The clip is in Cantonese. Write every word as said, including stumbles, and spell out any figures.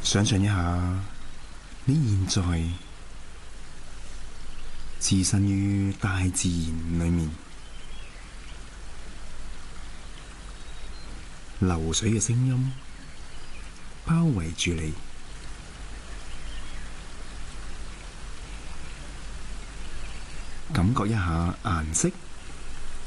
想象一下，你現在置身於大自然裏面，流水嘅聲音包圍住你，感覺一下顏色